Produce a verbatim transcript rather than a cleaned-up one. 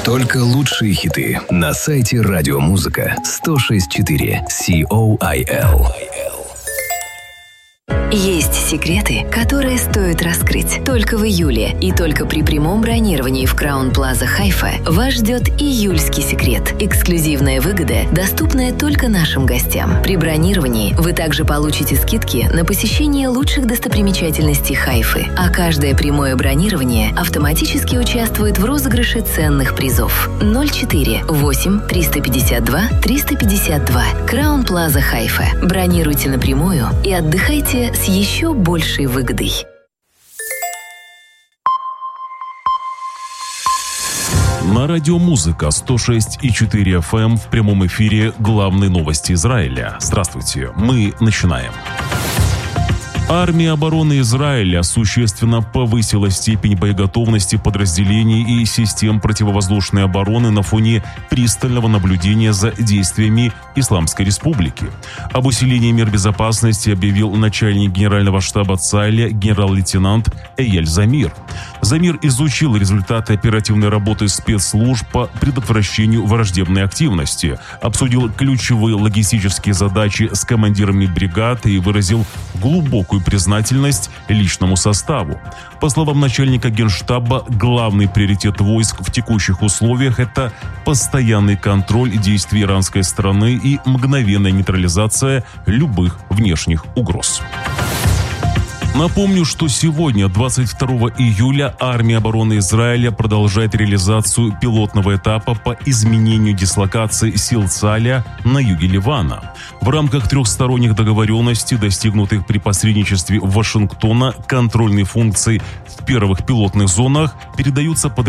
Только лучшие хиты на сайте Радиомузыка сто шесть и четыре Сиол. Есть секреты, которые стоит раскрыть. Только в июле и только при прямом бронировании в Краун Плаза Хайфа вас ждет июльский секрет. Эксклюзивная выгода, доступная только нашим гостям. При бронировании вы также получите скидки на посещение лучших достопримечательностей Хайфы, а каждое прямое бронирование автоматически участвует в розыгрыше ценных призов. ноль четыре восемь триста пятьдесят два триста пятьдесят два. Краун Плаза Хайфа. Бронируйте напрямую и отдыхайте с еще большей выгодой. На Радиомузыка сто шесть и четыре эф эм в прямом эфире главные новости Израиля. Здравствуйте, мы начинаем. Армия обороны Израиля существенно повысила степень боеготовности подразделений и систем противовоздушной обороны на фоне пристального наблюдения за действиями Исламской Республики. Об усилении мер безопасности объявил начальник генерального штаба ЦАИЛа генерал-лейтенант Эйель Замир. Замир изучил результаты оперативной работы спецслужб по предотвращению враждебной активности, обсудил ключевые логистические задачи с командирами бригад и выразил глубокую признательность личному составу. По словам начальника Генштаба, главный приоритет войск в текущих условиях – это постоянный контроль действий иранской стороны и мгновенная нейтрализация любых внешних угроз. Напомню, что сегодня, двадцать второго июля, армия обороны Израиля продолжает реализацию пилотного этапа по изменению дислокации сил ЦАИЛа на юге Ливана. В рамках трехсторонних договоренностей, достигнутых при посредничестве Вашингтона, контрольные функции в первых пилотных зонах передаются под